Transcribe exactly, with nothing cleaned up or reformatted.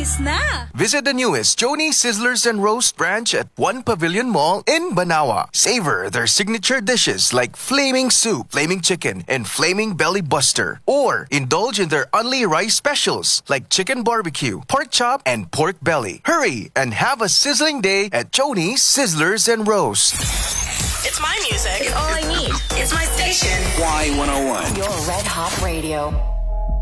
Nice na! Visit the newest Joni Sizzlers and Roast branch at One Pavilion Mall in Banawa. Savor their signature dishes like flaming soup, flaming chicken, and flaming belly buster. Or indulge in their only rice specials like chicken barbecue, pork chop, and pork belly. Hurry and have a sizzling day at Joni Sizzlers and Roast. It's my music. It's all I need. It's my station. Y one oh one. Your Red Hot Radio.